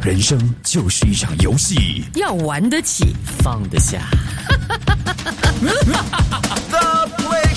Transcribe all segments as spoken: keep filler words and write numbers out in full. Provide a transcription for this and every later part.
人生就是一场游戏， 要玩得起，放得下。 The Play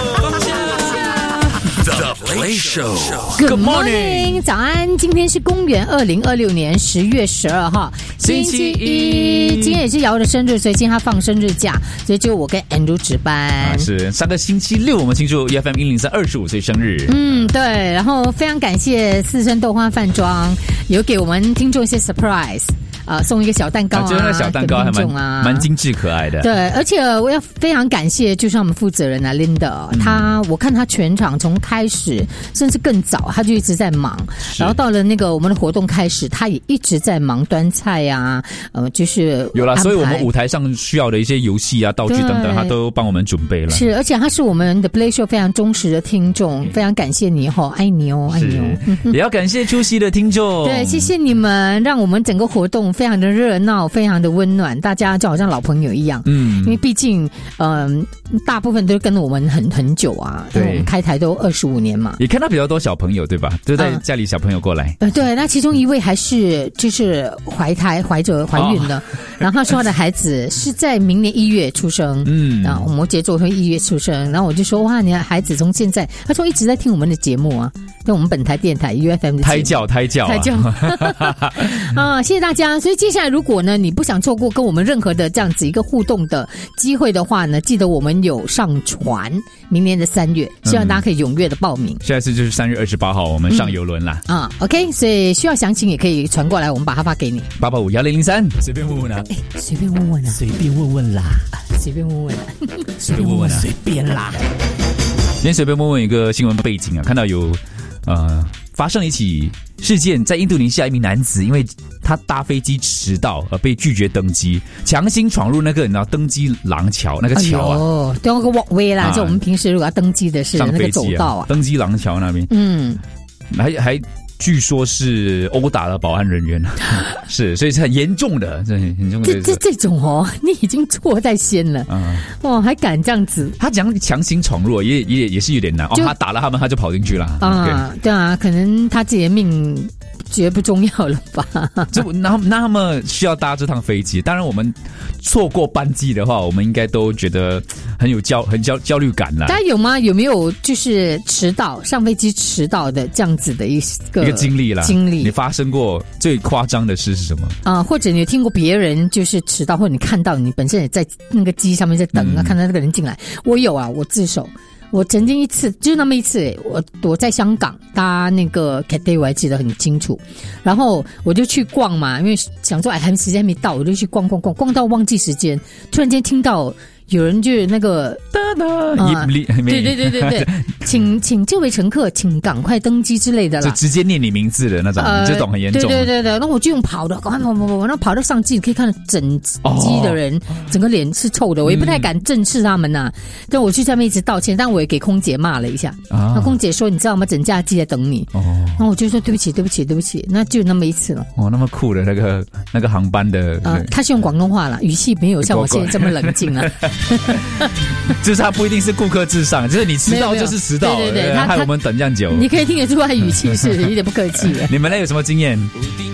Show，The Play Show。Good morning， 早安！今天是公元二零二六年十月十二号，星期一。今天也是瑶的生日，所以今天他放生日假，所以就我跟 Andrew 值班。 啊、是上个星期六我们庆祝 E F M 一零三二十五岁生日。 嗯，对。然后非常感谢四生豆花饭庄有给我们听众一些 surprise。呃，送一个小蛋糕啊， 啊，就那个小蛋糕还蛮蛮精致可爱的。 对，而且我要非常感谢，就是我们负责人啊 ，Linda，、嗯、她我看她全场从开始甚至更早，她就一直在忙。然后到了那个我们的活动开始，她也一直在忙端菜啊，呃，就是有啦，所以我们舞台上需要的一些游戏啊、道具等等，她都帮我们准备了。 是，而且她是我们的 Play Show 非常忠实的听众，非常感谢你哦，爱你哦，爱你哦。 也要感谢出席的听众， 对，谢谢你们，让我们整个活动非常的热闹，非常的温暖，大家就好像老朋友一样。嗯，因为毕竟，嗯、呃，大部分都跟了我们很很久啊，对，我们开台都二十五年嘛。 也看到比较多小朋友，对吧？都带家里小朋友过来。 呃，对，那其中一位还是就是怀胎怀着怀孕的，哦、然后他说他的孩子是在明年一月出生，嗯，啊，摩羯座会一月出生，然后我就说哇，你的孩子从现在，他说一直在听我们的节目啊，对我们本台电台 U F M 的胎教胎教、啊、 胎教啊，谢谢大家。所以接下来如果呢你不想错过跟我们任何的这样子一个互动的机会的话呢，记得我们有上传明年的三月，希望大家可以踊跃的报名。 下一次就是三月二十八号我们上邮轮啦、 嗯、啊 OK， 所以需要详情也可以传过来，我们把它发给你。 八八五幺零零三，随便问问啊， 随便问问啊， 随便问问啦， 随便问问啊， 随便问问啊，随便啦。 今天随便问问一个新闻背景啊，看到有呃发生了一起事件，在印度尼西亚一名男子因为他搭飞机迟到而被拒绝登机，强行闯入那个你知道登机廊桥那个桥啊，哦， 对，那个 walkway 啦，就我们平时如果要登机的是那个走道啊， 登机廊桥那边，嗯，还还。据说是殴打了保安人员，是，所以是很严重的，这很重的。 这这这种哦，你已经错在先了，嗯，哇，还敢这样子？ 他讲强行闯入，也也也是有点难哦。他打了他们，他就跑进去了啊，对啊，可能他自己的命绝不重要了吧？ 这那那他们需要搭这趟飞机，当然我们错过班机的话，我们应该都觉得很有焦很焦焦虑感啦。 大家有吗？有没有就是迟到上飞机迟到的这样子的一个？ 一个经历啦， 经历， 你发生过最夸张的事是什么啊？或者你有听过别人就是迟到，或者你看到你本身也在那个机上面在等啊，嗯、看到那个人进来，我有啊，我自首。我曾经一次，就是那么一次，我我在香港搭那个 Cathay， 我还记得很清楚。然后我就去逛嘛，因为想说哎，还时间还没到，我就去逛逛逛，逛到忘记时间，突然间听到。有人就那个哒哒、啊，对对对对对，请请这位乘客，请赶快登机之类的啦， 就直接念你名字的那种，呃、这种很严重。 对对对对，那我就用跑的，赶快跑跑跑，然后跑到上机，可以看到整机的人，哦、整个脸是臭的，我也不太敢正视他们呐、啊。嗯、但我去下面一直道歉，但我也给空姐骂了一下。啊、那空姐说：“你知道吗？整架机在等你。”哦，然后我就说：“对不起，对不起，对不起。”那就那么一次了。 哦，那么酷的那个那个航班的， 呃，他是用广东话了，语气没有像我现在这么冷静了。 就是他不一定是顾客至上，就是你迟到就是迟到， 对对对， 害我们等这样久。 你可以听得出他语气是有点不客气。 你们呢有什么经验？